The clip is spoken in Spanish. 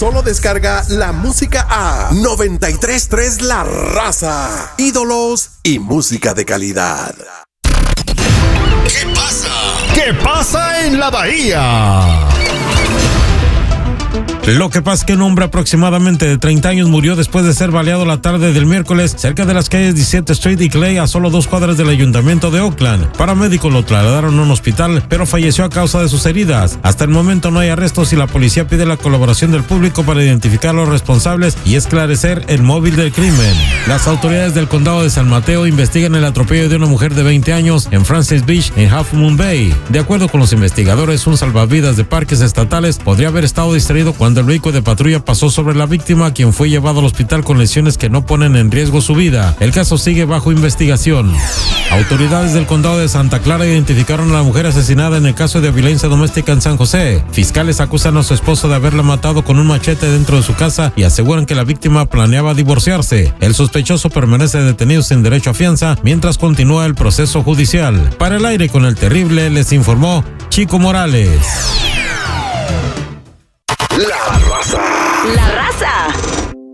Solo descarga la música a 93.3 La Raza. Ídolos y música de calidad. ¿Qué pasa? ¿Qué pasa en la Bahía? Lo que pasa es que un hombre aproximadamente de 30 años murió después de ser baleado la tarde del miércoles cerca de las calles 17th Street y Clay, a solo 2 cuadras del ayuntamiento de Oakland. Paramédicos lo trasladaron a un hospital, pero falleció a causa de sus heridas. Hasta el momento no hay arrestos y la policía pide la colaboración del público para identificar a los responsables y esclarecer el móvil del crimen. Las autoridades del condado de San Mateo investigan el atropello de una mujer de 20 años en Francis Beach, en Half Moon Bay. De acuerdo con los investigadores, un salvavidas de parques estatales podría haber estado distraído cuando el vehículo de patrulla pasó sobre la víctima, quien fue llevado al hospital con lesiones que no ponen en riesgo su vida. El caso sigue bajo investigación. Autoridades del condado de Santa Clara identificaron a la mujer asesinada en el caso de violencia doméstica en San José. Fiscales acusan a su esposo de haberla matado con un machete dentro de su casa y aseguran que la víctima planeaba divorciarse. El sospechoso permanece detenido sin derecho a fianza mientras continúa el proceso judicial. Para el aire con el terrible les informó Chico Morales.